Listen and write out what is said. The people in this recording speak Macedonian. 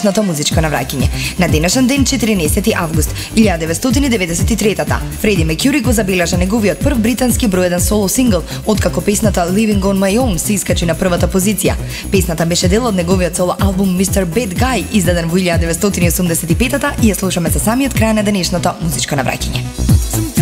денешното музичко навраќање. На денешен ден, 14 август 1993-та, Фреди Меркјури го забележа неговиот прв британски број 1 соло сингл, откако песната Living on My Own се искачи на првата позиција. Песната беше дел од неговиот соло албум Mr. Bad Guy, издаден во 1985-та, и ја слушаме за самиот крај на денешното музичко навраќање.